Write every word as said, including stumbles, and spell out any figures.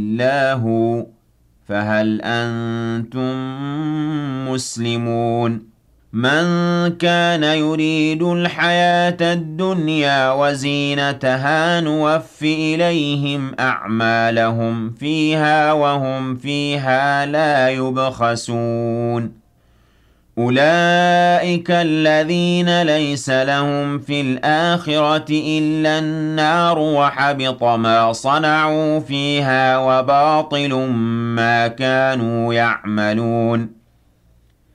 إلا هو فهل أنتم مسلمون من كان يريد الحياة الدنيا وزينتها نوف إليهم أعمالهم فيها وهم فيها لا يبخسون أولئك الذين ليس لهم في الآخرة إلا النار وحبط ما صنعوا فيها وباطل ما كانوا يعملون